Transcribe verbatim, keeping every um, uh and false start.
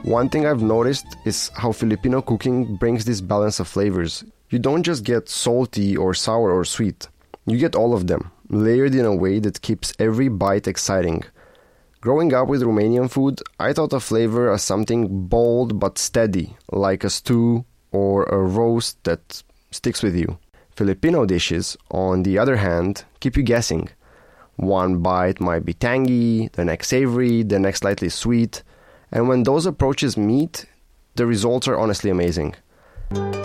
One thing I've noticed is how Filipino cooking brings this balance of flavors. You don't just get salty or sour or sweet. You get all of them, layered in a way that keeps every bite exciting. Growing up with Romanian food, I thought of flavor as something bold but steady, like a stew or a roast that sticks with you. Filipino dishes, on the other hand, keep you guessing. One bite might be tangy, the next savory, the next slightly sweet, and when those approaches meet, the results are honestly amazing.